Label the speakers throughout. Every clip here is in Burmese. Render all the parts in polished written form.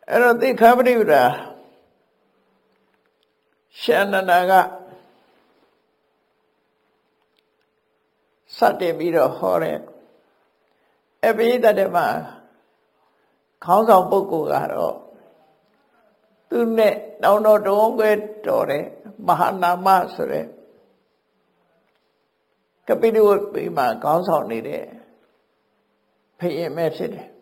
Speaker 1: အဲ့တော့သိက္ခာပฏิပဒါရှင်နန္ဒာကစတင်ပြီးတော့ဟောတဲ့အပိဓာတ်မှာခေါင်းဆောင်ပုဂ္ဂိုလ်ကတော့သူနဲ့တောင်းတော်တုံးခွဲတော်တဲ့မဟာနာမဆိုတဲ့ကပိတဝတ်ပြီးမှခေါင်းဆောင်နေတဲ့ဘုရင်ပဲဖြစ်တယ်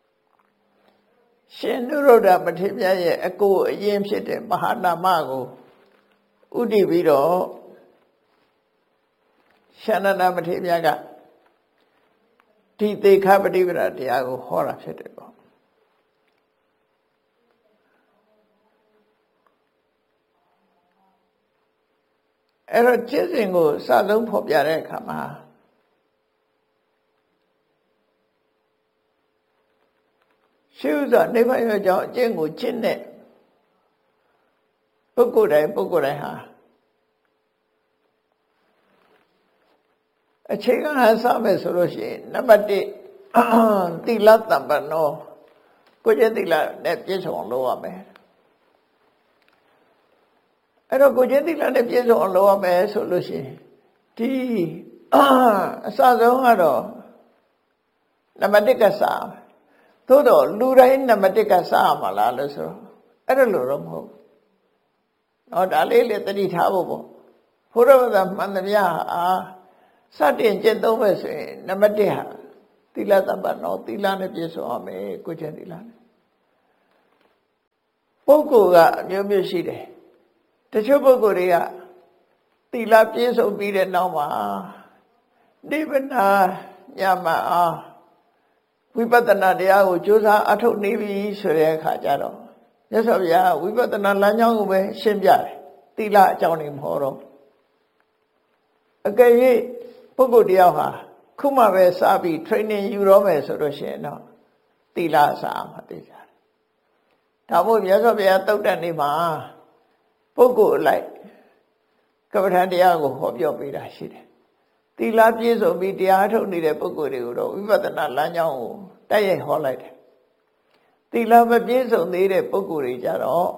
Speaker 1: ရှင်နုရုဒ္ဓပဋိမြတ်ရဲ့အကိုအရင်ဖြစ်တဲ့မဟာနာမကိုဥတည်ပြီးတော့ရှင်နန္ဒပဋိမြတ်ကဒီသေခပฏิပဒါတရားကိုဟောတာဖြစ်တယ်ပေါ့အဲ့တော့ကျင့်စဉ်ကိုစလုံးဖော်ပြတဲ့အခါမှာရှုစွာနိဗ္ဗာန်ရဲ့အကြောင်းအကျင့်ကိုကျင့်တဲ့ပုဂ္ဂိုလ်တိုင်းဟာအခြေခံအစမယ်ဆိုလို့ရှိရင်နံပါတ်1သီလတမ္ပနောကိုကျင့်သီလနဲ့ပြည့်စုံအောင်လုပ်ရမယ်အဲ့တော့ကိုကျင့်သီလနဲ့ပြည့်စုံအောင်လုပ်ရမယ်ဆိုလို့ရှိရင်ဒီအစဆုံးကတော့နံပါတ်1ကစသို့တော့လူတိုင်းနံပါတ်1ကစရမှာလားလို့ဆိုတော့အဲ့ဒါလိုတော့မဟုတ်တော့ဒါလေးလေတတိထားဖို့ပေါ့ဘုရားဗုဒ္ဓမှန်သမျှစတင်ကျင့်သုံးမယ်ဆိုရင်နံပါတ်1ဟာသီလတမ္ပနောသီလနဲ့ပြည့်စုံရမယ်ကိုကျင့်သီလနဲ့ပုဂ္ဂိုလ်ကအမျိုးမျိုးရှိတယ်တချို့ပုဂ္ဂိုလ်တွေကသီလပြည့်စုံပြီးတဲ့နောက်မှာနိဗ္ဗာန်ညမှာဝိပဿနာတရားကိုကြိုးစားအထုတ်နေပြီဆိုတဲ့အခါကျတော့မြတ်စွာဘုရားဝိပဿနာလမ်းကြောင်းကိုပဲရှင်းပြတယ်သီလအကြောင်းတွေမဟောတော့အကယ်၍ပုဂ္ဂိုလ်တယောက်ဟာခုမှပဲစပြီး training ယူတော့မယ်ဆိုလို့ရှိရင်တော့သီလစာမှာသိကြတယ်ဒါမို့မြတ်စွာဘုရားတုတ်တန်နေမှာပုဂ္ဂိုလ်အလိုက်ကမ္မထာတရားကိုဟောပြောပေးတာရှိတယ်သီလပြည့်စုံပြီးတရားထုတ်နေတဲ့ပုဂ္ဂိုလ်တွေကိုတော့ဝိပဿနာလမ်းကြောင်းကိုတိုက်ရိုက်ဟောလိုက်တယ်သီလမပြည့်စုံသေးတဲ့ပုဂ္ဂိုလ်တွေကြတော့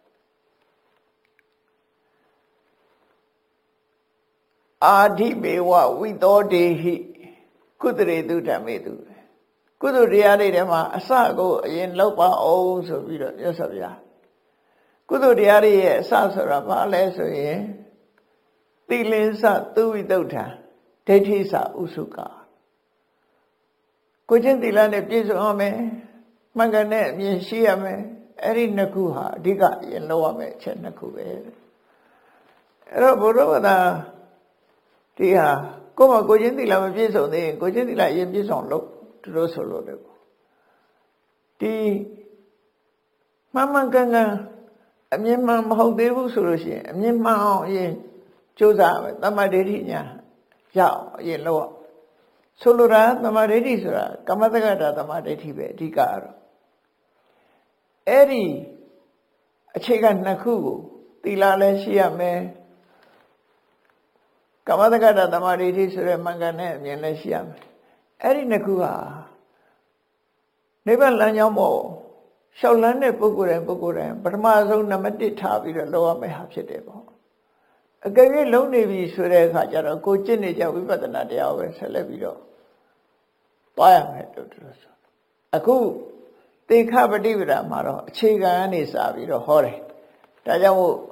Speaker 1: အာဓိမေဝဝိသောတေဟိကုသရေတုဓမ္မေတုကုသိုလ်တရားတွေထဲမှာအစကိုအရင်လောက်ပါအောင်ဆိုပြီးတော့မြတ်စွာဘုရားကုသိုလ်တရားတွေရဲ့အစဆိုတာဘာလဲဆိုရင်သီလင်္စသုဝိသုဒ္ဓံဒိဋ္ဌိစဥစုကာကိုချင်းသီလနဲ့ပြည့်စုံရမယ်မှန်ကန်တဲ့အမြင်ရှိရမယ်အဲ့ဒီနှစ်ခုဟာအဓိကရင်လောက်ရမယ်အချက်နှစ်ခုပဲအဲ့တော့ဘုရားဗုဒ္ဓဒီဟာကိုချင်းသီလမပြည့်စုံသေးရင်ကိုချင်းသီလရင်ပြည့်စုံလို့သူတို့ဆိုလို့တယ်ဒီမှန်မှန်ကန်ကန်အမြင်မှန်မဟုတ်သေးဘူးဆိုလို့ရှိရင်အမြင်မှန်အောင်အရင်ကြိုးစားမယ်တမ္မာဒိဋ္ဌိညာရအောင်အရင်လောက်ဆိုလိုတာတမ္မာဒိဋ္ဌိဆိုတာကမ္မတက္ကတာတမ္မာဒိဋ္ဌိပဲအဓိကတော့အဲ့ဒီအခြေခံနှစ်ခုကိုသီလလည်းရှိရမယ်ကမ္မတက္ကတာတမ္မာဒိဋ္ဌိဆိုတဲ့မှန်ကန်တဲ့အမြင်လည်းရှိရမယ်အဲ့ဒီနှစ်ခုဟာနိဗ္ဗာန်လမ်းကြောင်းပေါ်လျှောက်လန်းတဲ့ပုဂ္ဂိုလ်တိုင်းပထမဆုံးနံပါတ်1ထားပြီးတော့လောက်ရမယ့်ဟာဖြစ်တယ်ပေါ့အကယ်၍လုံးနေပြီဆိုတဲ့အခါကျတော့ကိုကျင့်နေကြဝိပဿနာတရားပဲဆက်လက်ပြီးတော့တွားရမယ်တို့ဆိုအခုသေခပฏิပဒါမှာတော့အခြေခံကနေစပြီးတော့ဟောတယ်ဒါကြောင့်မို့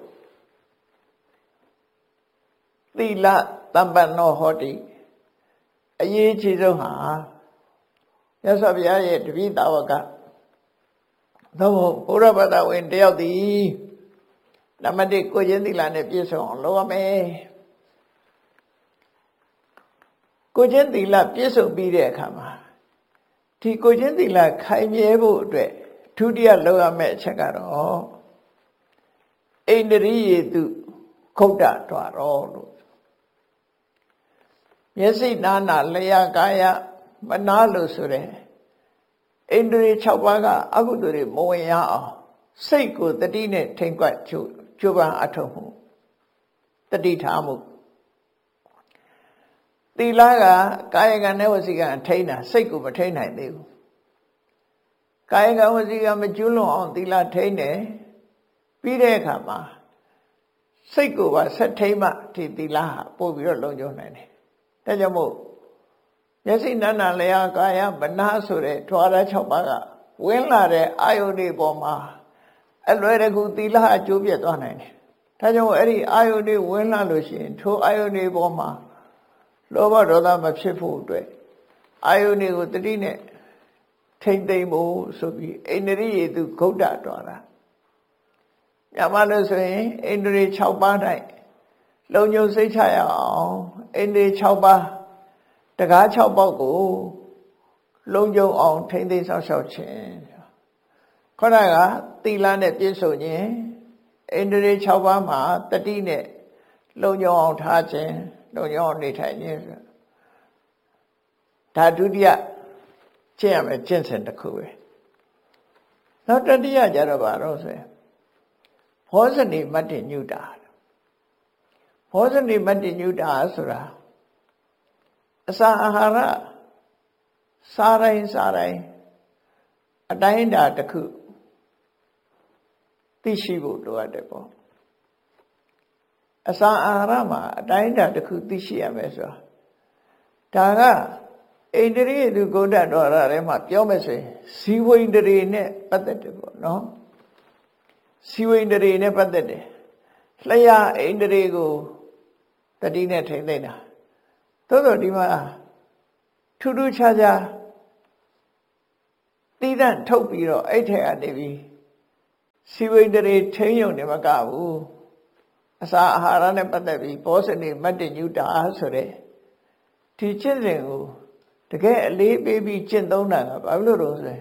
Speaker 1: သီလတမ္ပနောဟောတိအရေးကြီးဆုံးဟာမြတ်စွာဘုရားရဲ့တပည့်တော်ဝကသို့မဟုတ်ဘုရားဘာသာဝင်တယောက်သည်နံပါတ်1ကိုချင်းသီလနဲ့ပြည့်စုံအောင်လုပ်ရမယ်ကိုချင်းသီလပြည့်စုံပြီးတဲ့အခါမှာဒီကိုချင်းသီလခိုင်မြဲဖို့အတွက်ဒုတိယလုပ်ရမယ့်အချက်ကတော့ဣန္ဒြိယေတုခုတ်တတော်လို့မျက်စိနာနာလျှာကာယမနာလို့ဆိုတဲ့ဣန္ဒြေ6ပါးကအကုသိုလ်တွေမဝင်ရအောင်စိတ်ကိုတတိနဲ့ထိမ့်ကွက်ကျိုးပန်းအထောက်မှုတတိထားမှုသီလကကာယကံနဲ့ဝစီကံထိန်းတာစိတ်ကိုမထိန်းနိုင်သေးဘူးကာယကံဝစီကံမကျွလွန်အောင်သီလထိန်းတယ်ပြီးတဲ့အခါမှာစိတ်ကိုပါဆက်ထိန်းမှဒီသီလဟာပို့ပြီးတော့လုံခြုံနိုင်တယ်ဒါကြောင့်မို့မျက်စိနာနာလျာကာယမနာဆိုတဲ့ထွာရ6ပါးကဝင်လာတဲ့အာယုန်တွေပေါ်မှာအလွယ်တကူသီလအကျိုးပြတ်သွားနိုင်တယ်ဒါကြောင့်အဲ့ဒီအာယုန်တွေဝင်လာလို့ရှိရင်ထိုအာယုန်တွေပေါ်မှာလောဘဒေါသမဖြစ်ဖို့အတွက်အာယုန်တွေကိုတတိနဲ့ထိမ့်သိမ့်ဖို့ဆိုပြီးအိန္ဒြိယေတုဂုဋ္ဌတော်တာညမလို့ဆိုရင်အိန္ဒြေ6ပါး၌လုံခြုံစိတ်ချရအောင်အိန္ဒြေ6ပါးတကား6ပေါက်ကိုလုံခြုံအောင်ထိမ့်သိမ့်ဆောက်ရှောက်ခြင်းခေါင်းကသီလနဲ့ပြည့်စုံခြင်းအိန္ဒြေ6ပါးမှာတတိနဲ့လုံခြုံအောင်ထားခြင်းလုံခြုံအောင်နေထိုင်ခြင်းဒါဒုတိယကျင့်ရမယ်ကျင့်စဉ်တစ်ခုပဲနောက်တတိယကြတော့ဘာလို့ဆိုရင်ဘောဇနိမတ္တိညုတာဘောဇနိမတ္တိညုတာဆိုတာအစာအာဟာရစားတိုင်းအတိုင်းတာတစ်ခုသိရှိဖို့လိုအပ်တယ်ပေါ့အစာအာဟာရမှာအတိုင်းတာတစ်ခုသိရှိရမယ်ဆိုတာဒါကအိန္ဒြိယေတုဂုဋ္ဌတော်ရထဲမှာပြောမယ်ဆိုရင်ဇီဝိန္ဒြေနဲ့ပတ်သက်တယ်ပေါ့နော်ဇီဝိန္ဒြေနဲ့ပတ်သက်တယ်လျှာအိန္ဒြေကိုတတိနဲ့ထိမ့်သိမ့်တာသို့တော့ဒီမှာထူးထူးခြားခြားတိဒန့်ထုတ်ပြီးတော့အဲ့ထက်ကနေပြီးဇီဝိန္ဒြေထိမ့်ယုံနေမကဘူးအစာအာဟာရနဲ့ပတ်သက်ပြီးဘောဇနိမတ္တိညုတာဆိုတဲ့ဒီကျင့်စဉ်ကိုတကယ်အလေးပေးပြီးကျင့်သုံးတာကဘာလို့လို့ဆိုရင်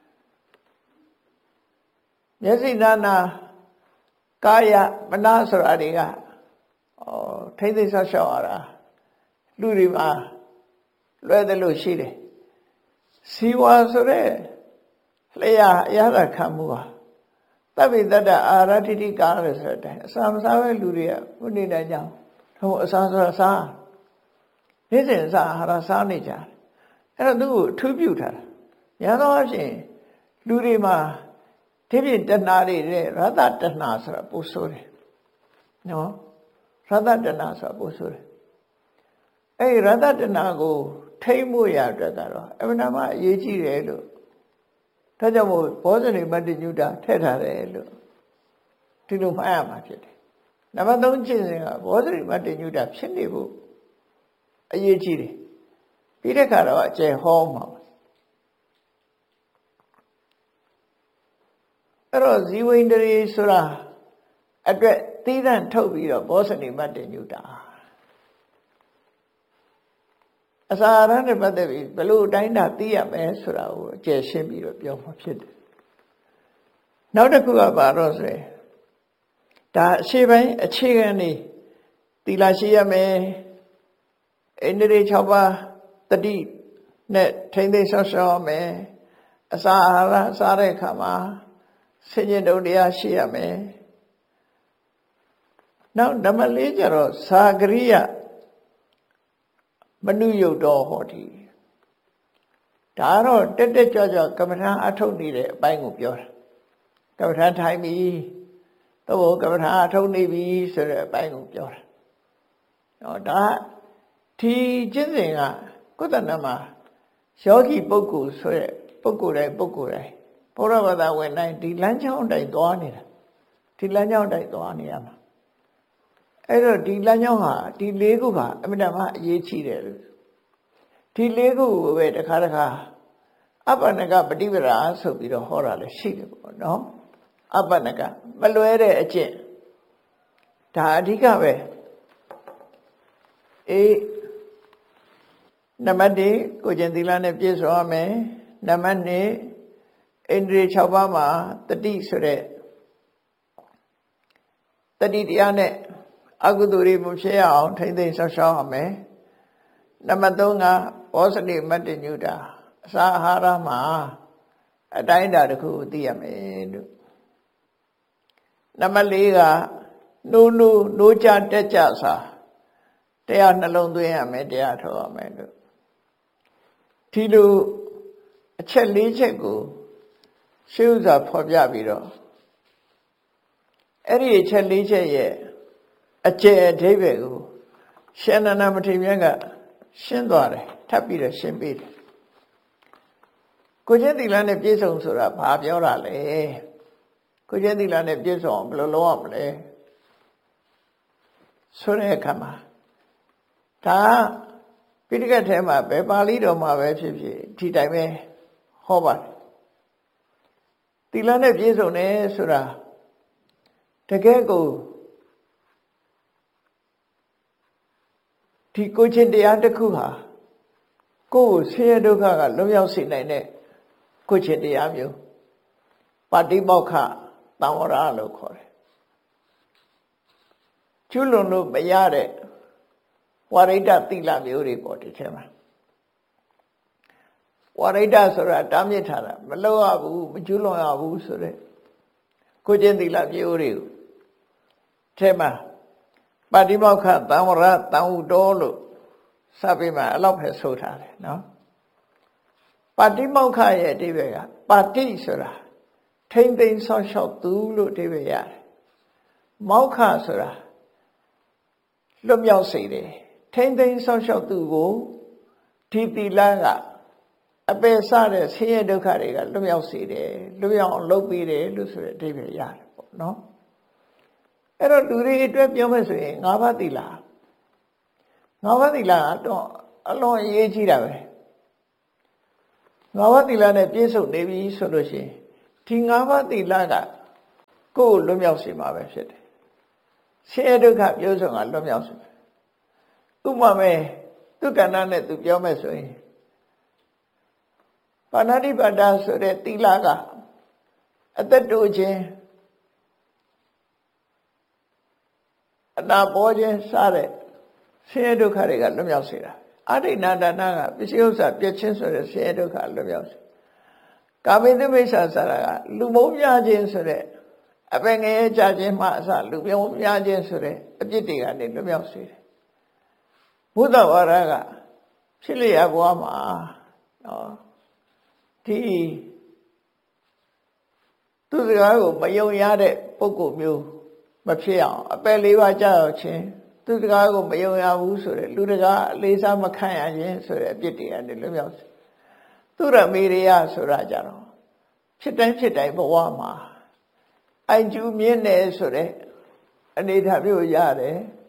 Speaker 1: မျက်စိနာနာကာယမနာဆိုတာတွေကထိမ့်သိဆောက်ရှောက်ရတာလူတွေမှာလွယ်တယ်လို့ရှိတယ်ဇီဝဆိုတဲ့လျှာအရသာခံမှုဟာတပ္ပိတ္တအာရတိတိကာလို့ဆိုတဲ့အစာမစားပဲလူတွေကဘုနေနိုင်ကြအောင်အစာဆိုတာစားနေ့စဉ်အစာအာဟာရစားနေကြတယ်အဲ့တော့သူ့ကိုအထူးပြုထားတာညာသောအဖြစ်လူတွေမှာဒီပြင်တဏှာတွေတဲ့ရတ္တတဏှာဆိုတာပို့ဆိုးတယ်နော်ရတ္တတဏှာဆိုတာပို့ဆိုးတယ်အဲ့ရတ္တတဏှာကိုထိမ့်မှုရအတွက်ကတော့အမှန်တမ်းအရေးကြီးတယ်လို့ဒါကြောင့်မို့ဘောဇနိမတ္တိညုတာထည့်ထားတယ်လို့ဒီလိုမှတ်ရမှာဖြစ်တယ်နံပါတ်3ကျင့်စဉ်ကဘောဇနိမတ္တိညုတာဖြစ်နေဖို့အရေးကြီးတယ်ပြီးတဲ့ခါတော့အကျယ်ဟောမှာအဲ့တော့ဇီဝိန္ဒြေဆိုတာအတွက်သီးသန့်ထုတ်ပြီးတော့ဘောဇနိမတ္တိညုတာအစာအာဟာရနဲ့ပတ်သက်ပြီးဘယ်လိုအတိုင်းတာသိရမယ်ဆိုတာကိုအကျယ်ရှင်းပြီးတော့ပြောမှာဖြစ်တယ်နောက်တစ်ခုကဘာလို့ဆိုရင်ဒါအရှိပိုင်းအခြေခံနေသီလရှိရမယ်အိန္ဒြေ6ပါးတတိနဲ့ထိမ့်သိမ့်ဆောက်ရှောက်ရမယ်အစာအာဟာရစားတဲ့အခါမှာဆင်ញင်တုံတရားရှိရမယ်နောက်နံပါတ်4ကျတော့သာဂရိယမနုယုတ်တော်ဟောတိဒါတော့တက်တက်ကြွကြွကမ္မထာအထုတ်နေတဲ့အပိုင်းကိုပြောတာကမ္မထာထိုင်ပြီသို့ကမ္မထာအထုတ်နေပြီဆိုတဲ့အပိုင်းကိုပြောတာဟောဒါဒီကျင့်စဉ်ကကုသနာမှာယောဂီပုဂ္ဂိုလ်ဆိုတဲ့ပုဂ္ဂိုလ်တိုင်းဘုရားဘာသာဝင်တိုင်းဒီလမ်းကြောင်းတိုင်းသွားနေတာဒီလမ်းကြောင်းတိုင်းသွားနေရမှာအဲ့တော့ဒီလမ်းကြောင်းဟာဒီ၄ခုဟာအမြဲတမ်းအရေးကြီးတယ်လို့ဒီ၄ခုကိုပဲတစ်ခါအပ္ပနကပฏิပဒါဆိုပြီးတော့ဟောတာလည်းရှိတယ်ပေါ့နော်အပ္ပနကမလွဲတဲ့အကျင့်ဒါအဓိကပဲနံပါတ်1ကိုကျင်သီလနဲ့ပြည့်စုံရမယ်နံပါတ်2အိန္ဒြေ6ပါးမှာတတိဆိုတဲ့တတိတရားနဲ့အကုသိုလ်တွေမဖြစ်ရအောင်ထိမ့်သိမ့်ဆောက်ရှောက်ရမယ်နံပါတ်3ကဘောဇနိမတ္တိညုတာအစာအာဟာရမှာအတိုင်းအတာတစ်ခုကိုသိရမယ်လို့နံပါတ်4ကနိုးကြတက်ကြစာတရားနှလုံးသွင်းရမယ်တရားထောက်ရမယ်လို့ဒီလိုအချက်4ချက်ကိုရှေးဥစွာဖော်ပြပြီးတော့အဲ့ဒီအချက်၄ချက်ရဲ့အကျယ်အဓိပ္ပာယ်ကိုရှင်နန္ဒမထေရမြတ်ကရှင်းသွားတယ်ထပ်ပြီးတော့ရှင်းပေးတယ်ကိုကျင့်သီလနဲ့ပြည့်စုံဆိုတာဘာပြောတာလဲကိုကျင့်သီလနဲ့ပြည့်စုံအောင်ဘယ်လိုလုပ်ရမလဲဆိုတဲ့အခါမှာဒါပိဋကတ်ထဲမှာပဲပါဠိတော်မှာပဲဖြစ်ဖြစ်ဒီတိုင်းပဲဟောပါတယ်သီလနဲ့ပြည့်စုံတယ်ဆိုတာတကယ်ကိုဒီကိုချင်းတရားတစ်ခုဟာကိုယ်ဆင်းရဲဒုက္ခကလွတ်မြောက်စေနိုင်တဲ့ကိုချင်းတရားမျိုးပါတိမောက္ခသံဝရလို့ခေါ်တယ်ကျွလွန်လို့မရတဲ့ဝရိတ္တသီလမျိုးတွေပေါ့ဒီထဲမှာဝရိတ္တဆိုတာတားမြစ်ထားတာမလုပ်ရဘူးမကျွလွန်ရဘူးဆိုတဲ့ကိုချင်းသီလမျိုးတွေကိုထဲမှာပါတိမောက္ခသံဝရသံဥတော်လို့စပေးမှာအဲ့လောက်ပဲဆိုထားတယ်နော်ပါတိမောက္ခရဲ့အဓိပ္ပာယ်ကပါတိဆိုတာထိမ့်သိမ်းဆောက်ရှောက်သူလို့အဓိပ္ပာယ်ရတယ်မောက္ခဆိုတာလွတ်မြောက်စေတယ်ထိမ့်သိမ်းဆောက်ရှောက်သူကိုဒီသီလကအပယ်စတဲ့ဆင်းရဲဒုက္ခတွေကလွတ်မြောက်စေတယ်လွတ်မြောက်အောင်လုပ်ပေးတယ်လို့ဆိုတဲ့အဓိပ္ပာယ်ရတယ်ပေါ့နော်အဲ့တော့လူတွေအတွက်ပြောမယ်ဆိုရင်၅ပါးသီလ၅ပါးသီလကတော့အလွန်အရေးကြီးတာပဲ၅ပါးသီလနဲ့ပြည့်စုံနေပြီဆိုလို့ရှိရင်ဒီ၅ပါးသီလကကိုယ်လွတ်မြောက်စေမှာပဲဖြစ်တယ်ဆင်းရဲဒုက္ခပြောဆုံးကလွတ်မြောက်စေမယ်ဥပမာမဲ့သူကဏ္ဍနဲ့သူပြောမယ်ဆိုရင်ပါဏာတိပါဒဆိုတဲ့သီလကအသက်တိုးခြင်းအနာပေါ်ခြင်းစတဲ့ဆင်းရဲဒုက္ခတွေကလွတ်မြောက်စေတာအဋ္ဌိဏဒါနကပစ္စည်းဥစ္စာပြည့်ချင်းဆိုတဲ့ဆင်းရဲဒုက္ခလွတ်မြောက်စေကာမိတုမိစ္ဆာစာကလူမုန်းများခြင်းဆိုတဲ့အပင်ငရဲကြခြင်းမှအစလူပြုံးများခြင်းဆိုတဲ့အပြစ်တွေကနေလွတ်မြောက်စေတယ်ဘုဒ္ဓဝါဒကဖြစ်လျက်ဘဝမှာနော်ဒီသူစကားကိုမယုံရတဲ့ပုဂ္ဂိုလ်မျိုးမဖြစ်အောင်အပယ်လေးပါးကြောက်ခြင်းသူစကားကိုမယုံရဘူးဆိုတဲ့လူတကာအလေးစားမခံရခြင်းဆိုတဲ့အပြစ်တွေကနေလွတ်မြောက်စေသူရမေရိယဆိုတာကြတော့ဖြစ်တိုင်းဘဝမှာအိုင်ကျူးမြင့်နေဆိုတဲ့အနေထားမျိုးရတယ်